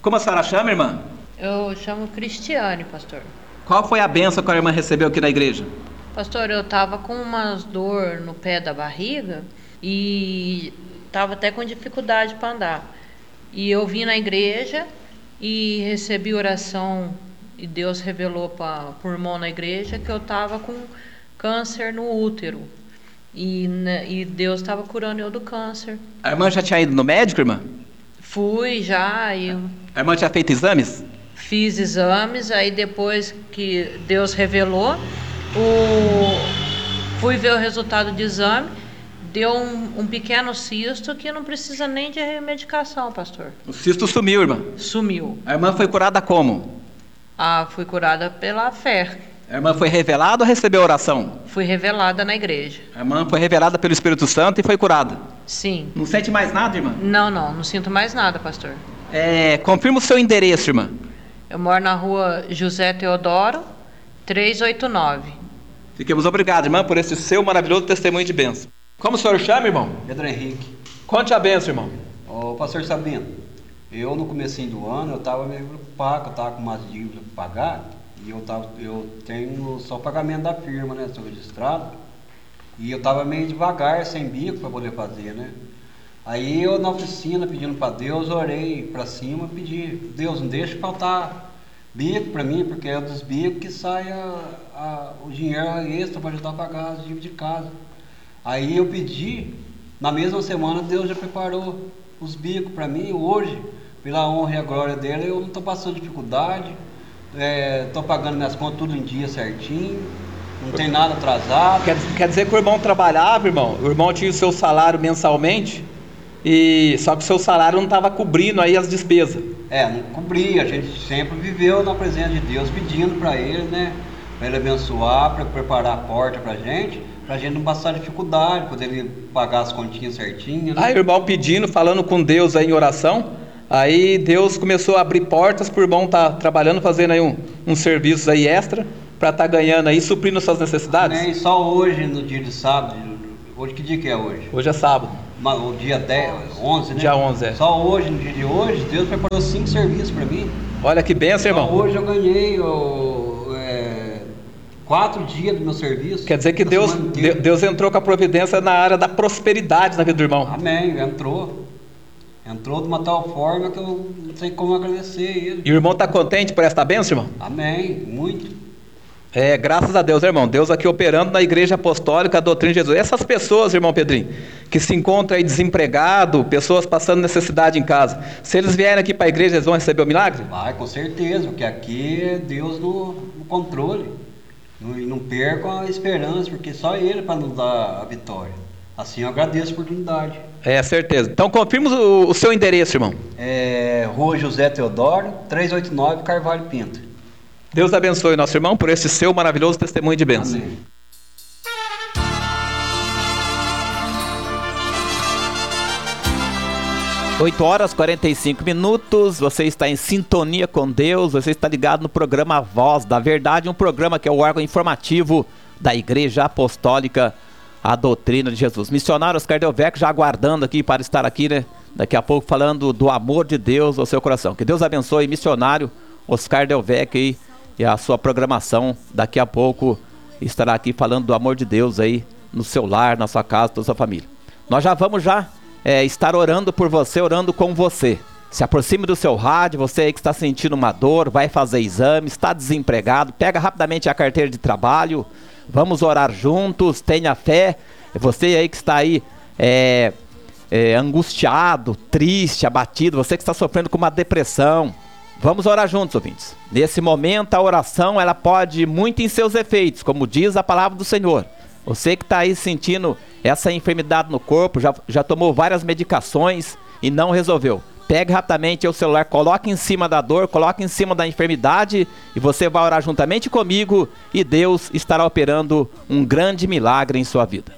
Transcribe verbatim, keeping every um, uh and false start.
Como a senhora chama, irmã? Eu chamo Cristiane, pastor. Qual foi a bênção que a irmã recebeu aqui na igreja? Pastor, eu tava com umas dor no pé da barriga e tava até com dificuldade para andar. E eu vim na igreja e recebi oração e Deus revelou para o irmão na igreja que eu tava com câncer no útero. E, né, e Deus estava curando eu do câncer. A irmã já tinha ido no médico, irmã? Fui já. E a irmã tinha feito exames? Fiz exames, aí depois que Deus revelou, o... fui ver o resultado do exame, deu um, um pequeno cisto que não precisa nem de medicação, pastor. O cisto sumiu, irmã? Sumiu. A irmã foi curada como? Ah, fui curada pela fé. A irmã foi revelada ou recebeu oração? Fui revelada na igreja. A irmã foi revelada pelo Espírito Santo e foi curada? Sim. Não sente mais nada, irmã? Não, não, não sinto mais nada, pastor. É, confirma o seu endereço, irmã. Eu moro na rua José Teodoro, trezentos e oitenta e nove. Fiquemos obrigados, irmã, por esse seu maravilhoso testemunho de bênção. Como o senhor chama, irmão? Pedro Henrique. Conte a bênção, irmão. Ô, pastor Sabino, eu no comecinho do ano, eu estava meio preocupado, eu estava com umas dívidas para pagar, e eu, tava, eu tenho só pagamento da firma, né, sou registrado, e eu estava meio devagar, sem bico para poder fazer, né. Aí eu na oficina, pedindo para Deus, orei para cima, pedi, Deus, não deixe faltar bico para mim, porque é dos bicos que sai a, a, o dinheiro extra para ajudar a pagar as dívidas de casa. Aí eu pedi, na mesma semana Deus já preparou os bicos para mim. Hoje, pela honra e a glória dele, eu não estou passando dificuldade, estou é, pagando minhas contas tudo em dia certinho, não tem nada atrasado. Quer, quer dizer que o irmão trabalhava, irmão, o irmão tinha o seu salário mensalmente, e só que o seu salário não estava cobrindo aí as despesas. É, não cobria, a gente sempre viveu na presença de Deus, pedindo para ele, né, para ele abençoar, para preparar a porta para a gente, para a gente não passar dificuldade, poder ele pagar as continhas certinhas. Né? Aí o irmão pedindo, falando com Deus aí em oração, aí Deus começou a abrir portas para o irmão estar tá trabalhando, fazendo aí um, um serviço aí extra, para estar tá ganhando aí, suprindo suas necessidades. Amém. Só hoje, no dia de sábado, hoje que dia que é hoje? Hoje é sábado. O dia dez, onze, né? Dia onze, é. Só hoje, no dia de hoje, Deus preparou cinco serviços para mim. Olha que bênção, irmão. Só hoje eu ganhei o, é, quatro dias do meu serviço. Quer dizer que Deus, Deus entrou com a providência na área da prosperidade na vida do irmão. Amém, entrou. Entrou de uma tal forma que eu não sei como agradecer ele. E o irmão está contente por esta bênção, irmão? Amém, muito. É, graças a Deus, irmão. Deus aqui operando na Igreja Apostólica, a doutrina de Jesus. Essas pessoas, irmão Pedrinho, que se encontram aí desempregado, pessoas passando necessidade em casa, se eles vierem aqui para a igreja, eles vão receber o milagre? Vai, com certeza, porque aqui é Deus no, no controle. Não, não percam a esperança, porque só Ele para nos dar a vitória. Assim eu agradeço a oportunidade. É, certeza. Então confirma o, o seu endereço, irmão. É Rua José Teodoro, trezentos e oitenta e nove, Carvalho Pinto. Deus abençoe nosso irmão por esse seu maravilhoso testemunho de bênção. Amém. oito horas e quarenta e cinco minutos, você está em sintonia com Deus, você está ligado no programa Voz da Verdade, um programa que é o órgão informativo da Igreja Apostólica, a doutrina de Jesus. Missionário Oscar Delvec já aguardando aqui para estar aqui, né? Daqui a pouco falando do amor de Deus ao seu coração. Que Deus abençoe, missionário Oscar Delvec aí, e a sua programação daqui a pouco estará aqui falando do amor de Deus aí no seu lar, na sua casa, toda a sua família. Nós já vamos já é, estar orando por você, orando com você. Se aproxime do seu rádio, você aí que está sentindo uma dor, vai fazer exame, está desempregado, pega rapidamente a carteira de trabalho, vamos orar juntos, tenha fé. Você aí que está aí é, é, angustiado, triste, abatido, você que está sofrendo com uma depressão, vamos orar juntos, ouvintes. Nesse momento a oração ela pode muito em seus efeitos, como diz a palavra do Senhor. Você que está aí sentindo essa enfermidade no corpo, já, já tomou várias medicações e não resolveu. Pegue rapidamente o celular, coloque em cima da dor, coloque em cima da enfermidade e você vai orar juntamente comigo e Deus estará operando um grande milagre em sua vida.